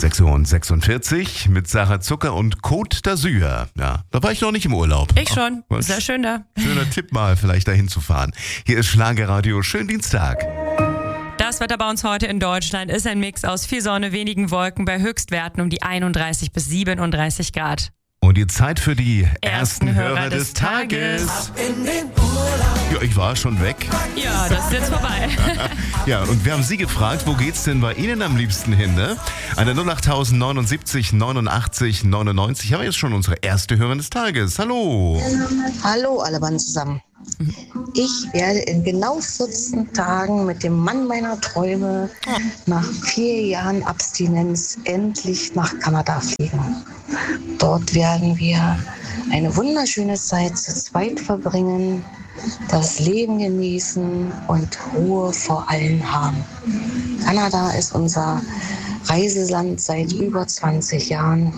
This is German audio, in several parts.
6:46 Uhr mit Sarah Zucker und Côte d'Azur. Ja, da war ich noch nicht im Urlaub. Ich schon. Sehr schön da. Schöner Tipp mal, vielleicht dahin zu fahren. Hier ist Schlagerradio. Schönen Dienstag. Das Wetter bei uns heute in Deutschland ist ein Mix aus viel Sonne, wenigen Wolken bei Höchstwerten um die 31 bis 37 Grad. Und die Zeit für die ersten Hörer des Tages. Ja, ich war schon weg. Ja, das ist jetzt vorbei. Ja, und wir haben Sie gefragt, wo geht's denn bei Ihnen am liebsten hin, ne? An der 08000 79 89 99 haben wir jetzt schon unsere erste Hörerin des Tages. Hallo. Hallo alle Mann zusammen. Ich werde in genau 14 Tagen mit dem Mann meiner Träume nach 4 Jahren Abstinenz endlich nach Kanada fliegen. Dort werden wir eine wunderschöne Zeit zu zweit verbringen, das Leben genießen und Ruhe vor allen haben. Kanada ist unser Reiseland seit über 20 Jahren.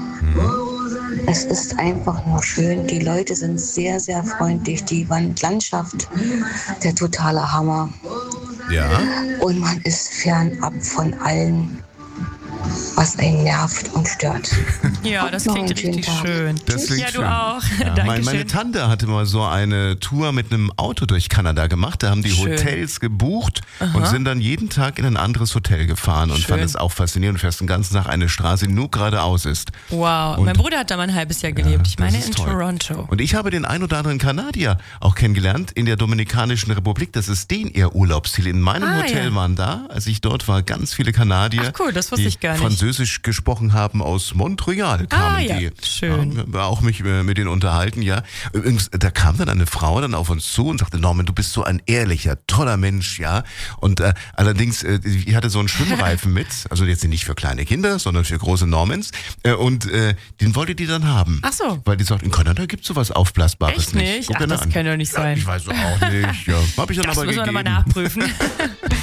Es ist einfach nur schön. Die Leute sind sehr, sehr freundlich. Die Landschaft, der totale Hammer. Ja. Und man ist fernab von allem, was einen nervt und stört. Ja, das Noch klingt einen schönen richtig Tag. schön. Das klingt Ja, du schön. auch. Ja, Dankeschön. meine Tante hatte mal so eine Tour mit einem Auto durch Kanada gemacht. Da haben die Schön. Hotels gebucht und sind dann jeden Tag in ein anderes Hotel gefahren und Schön. fand es auch faszinierend. Du fährst den ganzen Tag eine Straße, die nur geradeaus ist. Wow, Und mein Bruder hat da mal ein halbes Jahr gelebt. Ich meine das ist in toll. Toronto. Und ich habe den ein oder anderen Kanadier auch kennengelernt in der Dominikanischen Republik. Das ist denen ihr Urlaubsziel. In meinem Hotel ja. waren da, als ich dort war, ganz viele Kanadier, Ach cool, das wusste die ich gar nicht. Französisch gesprochen haben. Aus Montreal kamen ja, die. schön. Ja, auch mich mit denen unterhalten, ja. Übrigens, da kam dann eine Frau dann auf uns zu und sagte, Norman, du bist so ein ehrlicher, toller Mensch, ja. Und allerdings, ich hatte so einen Schwimmreifen mit, also jetzt nicht für kleine Kinder, sondern für große Normans. Und den wollte die dann haben. Ach so. Weil die sagt, in Kanada gibt es sowas Aufblasbares Echt nicht? Guck Ach, dir das an. kann doch nicht sein. Ich weiß auch nicht, ja. Hab ich dann Das aber müssen wir gegeben. nochmal nachprüfen.